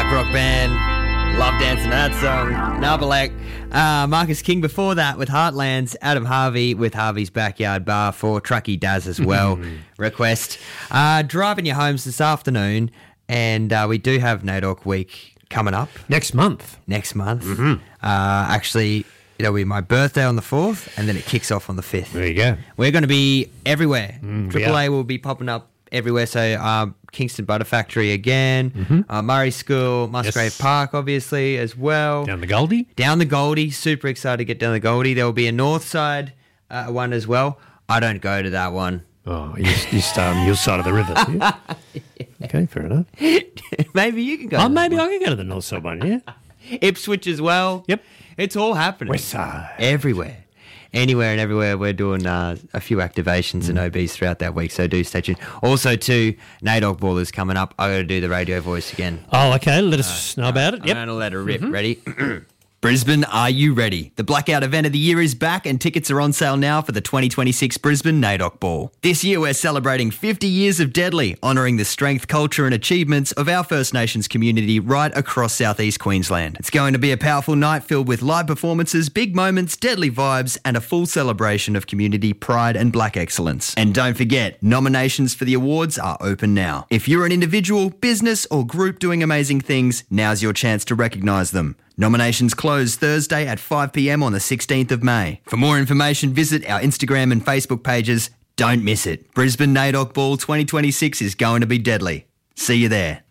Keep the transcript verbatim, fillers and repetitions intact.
Punk rock band. Love dancing to that song. Narbalek. Uh, Marcus King before that with Heartlands. Adam Harvey with Harvey's Backyard Bar for Truckee Daz as well. Request. Uh, driving you homes this afternoon. And uh, we do have NAIDOC Week coming up. Next month. Next month. Mm-hmm. Uh, actually, it'll be my birthday on the fourth and then it kicks off on the fifth. There you go. We're going to be everywhere. Mm, Triple A yeah. will be popping up everywhere. So um, Kingston Butter Factory again, Mm-hmm. uh, Murray School, Musgrave Yes. Park obviously as well. Down the Goldie. Down the Goldie. Super excited to get down the Goldie. There will be a north side uh, one as well. I don't go to that one. Oh, you, you start on your side of the river. Yeah? Okay, fair enough. Maybe you can go. Oh, to that maybe one. I can go to the north side one, yeah? Ipswich as well. Yep. It's all happening. West side. Everywhere. Anywhere and everywhere, we're doing uh, a few activations and O Bs throughout that week, so do stay tuned. Also, too, NAIDOC Ball is coming up. I got to do the radio voice again. Oh, okay. Let us know about it. I'm Yep. going to let her rip. Ready? Brisbane, are you ready? The blackout event of the year is back and tickets are on sale now for the twenty twenty-six Brisbane NAIDOC Ball. This year we're celebrating fifty years of Deadly, honouring the strength, culture and achievements of our First Nations community right across southeast Queensland. It's going to be a powerful night filled with live performances, big moments, deadly vibes and a full celebration of community pride and black excellence. And don't forget, nominations for the awards are open now. If you're an individual, business or group doing amazing things, now's your chance to recognise them. Nominations close Thursday at five p.m. on the sixteenth of May. For more information, visit our Instagram and Facebook pages. Don't miss it. Brisbane NAIDOC Ball twenty twenty-six is going to be deadly. See you there.